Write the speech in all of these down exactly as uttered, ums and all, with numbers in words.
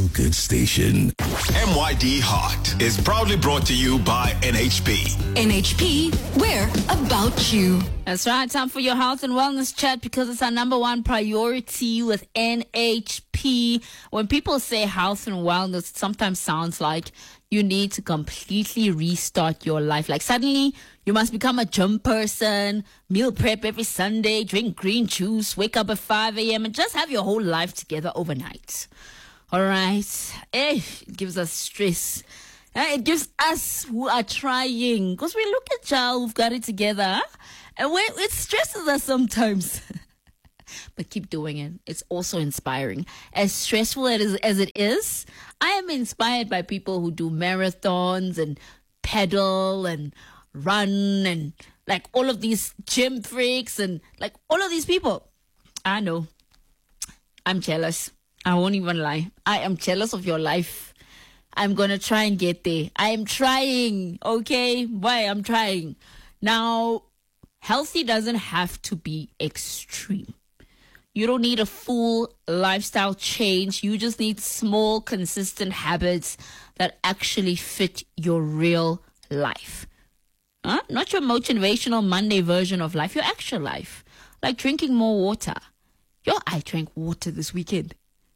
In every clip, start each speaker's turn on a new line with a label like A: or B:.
A: feel-good station.
B: M Y D Hot is proudly brought to you by N H P.
C: N H P, we're about you.
D: That's right. Time for your health and wellness chat because it's our number one priority with N H P. When people say health and wellness, it sometimes sounds like you need to completely restart your life. Like suddenly you must become a gym person, meal prep every Sunday, drink green juice, wake up at five a.m. and just have your whole life together overnight. All right. Eh, it gives us stress. Eh, it gives us who are trying. Because we look at y'all who've got it together and we, it stresses us sometimes. But keep doing it. It's also inspiring. As stressful as, as it is, I am inspired by people who do marathons and pedal and run and like all of these gym freaks and like all of these people. I know. I'm jealous. I won't even lie. I am jealous of your life. I'm going to try and get there. I am trying. Okay? Why? I'm trying. Now, healthy doesn't have to be extreme. You don't need a full lifestyle change. You just need small, consistent habits that actually fit your real life. Huh? Not your motivational Monday version of life, your actual life. Like drinking more water. Yo, I drank water this weekend.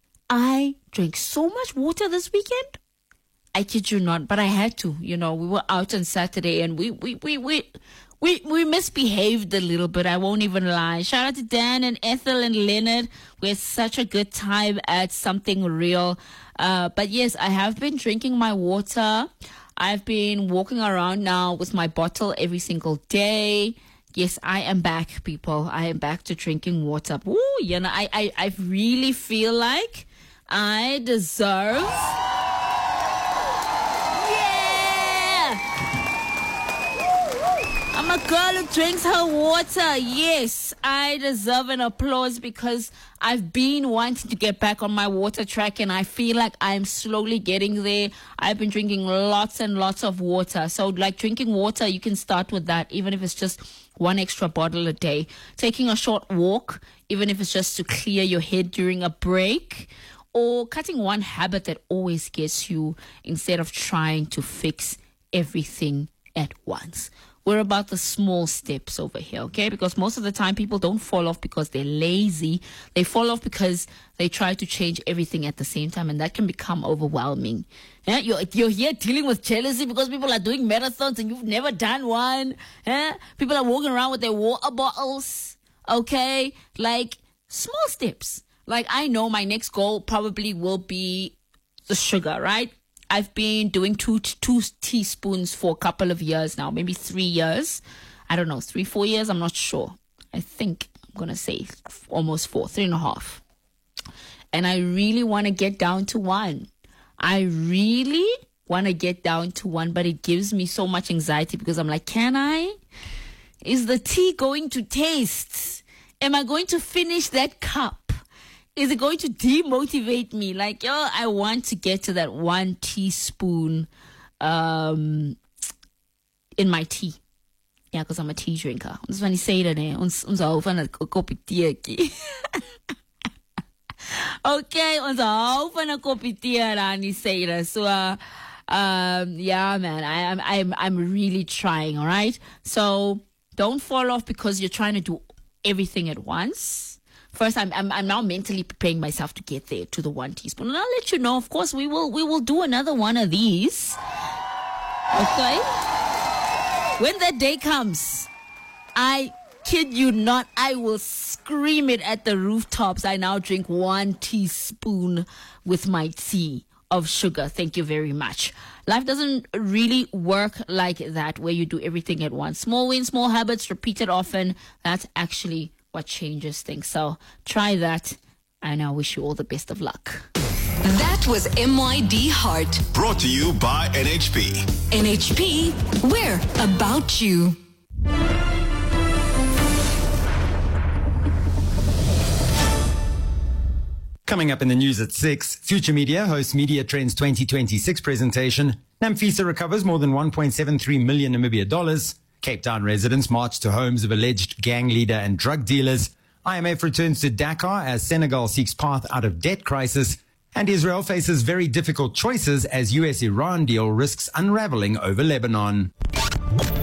D: I drank so much water this weekend. I kid you not, but I had to. You know, we were out on Saturday and we, we, we, we, we, we misbehaved a little bit. I won't even lie. Shout out to Dan and Ethel and Leonard. We had such a good time at Something Real. Uh, but yes, I have been drinking my water. I've been walking around now with my bottle every single day. Yes, I am back, people. I am back to drinking water. Ooh, you know, I, I, I really feel like I deserve... I'm a girl who drinks her water. Yes, I deserve an applause because I've been wanting to get back on my water track and I feel like I'm slowly getting there. I've been drinking lots and lots of water. So like drinking water, you can start with that, even if it's just one extra bottle a day. Taking a short walk, even if it's just to clear your head during a break. Or cutting one habit that always gets you instead of trying to fix everything at once. We're about the small steps over here, okay? Because most of the time people don't fall off because they're lazy. They fall off because they try to change everything at the same time, and that can become overwhelming. Yeah, you're, you're here dealing with jealousy because people are doing marathons and you've never done one. Yeah? People are walking around with their water bottles, okay? Like, small steps. Like, I know my next goal probably will be the sugar, right? I've been doing two two teaspoons for a couple of years now, maybe three years. I don't know, three, four years. I'm not sure. I think I'm going to say almost four, three and a half. And I really want to get down to one. I really want to get down to one, but it gives me so much anxiety because I'm like, can I? Is the tea going to taste? Am I going to finish that cup? Is it going to demotivate me? Like, yo, I want to get to that one teaspoon um, in my tea. Yeah, because I'm a tea drinker. Ons van die sêde, nee. Ons, ons hou van 'n koppie teetjie. Okay, ons hou van 'n koppie tee aan die sêde. So, uh, um, yeah, man, I, I'm, I'm, I'm really trying, all right? So, don't fall off because you're trying to do everything at once. First, I'm, I'm I'm now mentally preparing myself to get there to the one teaspoon, and I'll let you know. Of course, we will we will do another one of these. Okay. When that day comes, I kid you not, I will scream it at the rooftops. I now drink one teaspoon with my tea of sugar. Thank you very much. Life doesn't really work like that, where you do everything at once. Small wins, small habits, repeated often. That's actually what changes things. So try that, and I wish you all the best of luck.
C: That was M Y D Heart.
B: Brought to you by N H P.
C: N H P, we're about you.
E: Coming up in the news at six, Future Media hosts Media Trends twenty twenty-six presentation. Namfisa recovers more than one point seven three million Namibia dollars. Cape Town residents march to homes of alleged gang leader and drug dealers. I M F returns to Dakar as Senegal seeks path out of debt crisis. And Israel faces very difficult choices as U S Iran deal risks unraveling over Lebanon.